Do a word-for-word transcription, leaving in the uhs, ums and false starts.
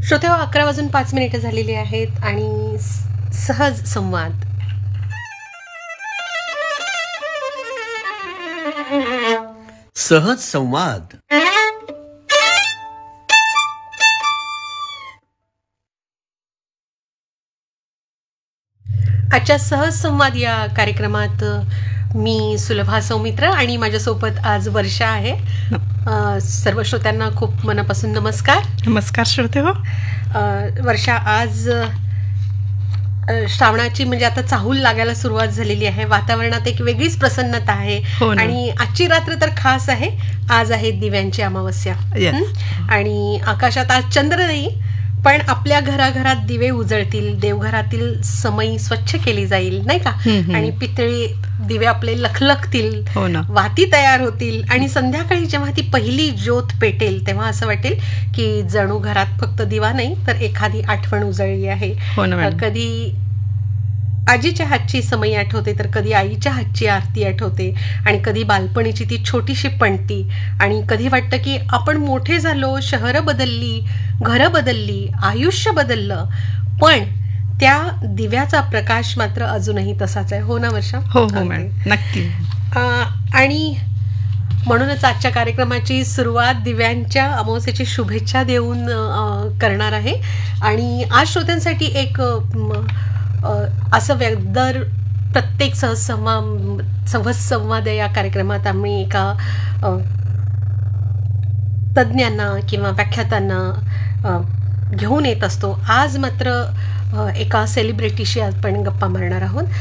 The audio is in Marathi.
श्रोते हो, अकरा वाजून पाच मिनिटं झालेली आहेत आणि स- सहज संवाद. सहज संवाद. आजच्या सहज संवाद या कार्यक्रमात अ, मी सुलभा सौमित्र आणि माझ्यासोबत आज वर्षा आहे. अ, सर्व श्रोत्यांना खूप मनापासून नमस्कार. नमस्कार श्रोते हो. अ, वर्षा, आज अ, श्रावणाची म्हणजे आता चाहूल लागायला सुरुवात झालेली आहे. वातावरणात एक वेगळीच प्रसन्नता आहे हो ना. आणि आजची रात्र तर खास आहे. आज आहे दिव्यांची अमावस्या. Yes. हं? आणि आकाशात आज चंद्र नाही, पण आपल्या घराघरात दिवे उजळतील, देवघरातील समई स्वच्छ केली जाईल, नाही का? हम्म, हम्म. आणि पितळी दिवे आपले लखलखतील, हो ना. वाती तयार होतील आणि संध्याकाळी जेव्हा ती पहिली ज्योत पेटेल तेव्हा असं वाटेल की जणू घरात फक्त दिवा नाही तर एखादी आठवण उजळली आहे. हो ना मॅडम. कधी आजीच्या हातची समई आठवते, तर कधी आईच्या हातची आरती आठवते आणि कधी बालपणीची ती छोटीशी पणती. आणि कधी वाटतं की आपण मोठे झालो, शहरं बदलली, घरं बदलली, आयुष्य बदललं, पण त्या दिव्याचा प्रकाश मात्र अजूनही तसाच आहे. हो ना वर्षा? हो हो अगदी. मॅडम, नक्की. अं, आणि म्हणूनच आजच्या कार्यक्रमाची सुरुवात दिव्यांच्या अमावस्येची शुभेच्छा देऊन अं, करणार आहे. आणि आज श्रोत्यांसाठी एक अं, अं, असं व्य- दर प्रत्येक सहज संवाद सहज संवाद या कार्यक्रमात आम्ही एका अं, तज्ज्ञांना किंवा व्याख्यातांना अं, घेऊन येत असतो. आज मात्र अं, एका सेलिब्रिटीशी आपण गप्पा मारणार आहोत.